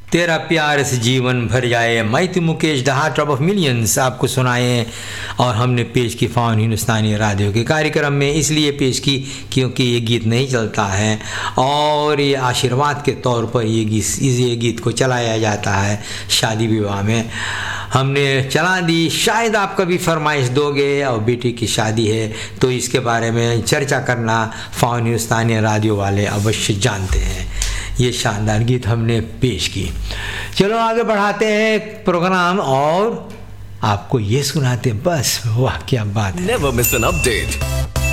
तेरा प्यार से जीवन भर जाए, मैं तो Mukesh the heart of millions आपको सुनाए और हमने पेश की फ़ॉन हिंदुस्तानी रेडियो के कार्यक्रम में इसलिए पेश की क्योंकि ये गीत नहीं चलता है और ये आशीर्वाद के तौर पर ये गीत को चलाया जाता है शादी विवाह में। हमने चला दी, शायद आप कभी फरमाइश दोगे और बेटी की शादी है तो इसके बारे में चर्चा करना फ़ॉन हिंदुस्तानी रेडियो वाले अवश्य जानते हैं। ये शानदार गीत हमने पेश की। चलो आगे बढ़ाते हैं प्रोग्राम और आपको ये सुनाते, बस वाह क्या बात है। Never miss an update.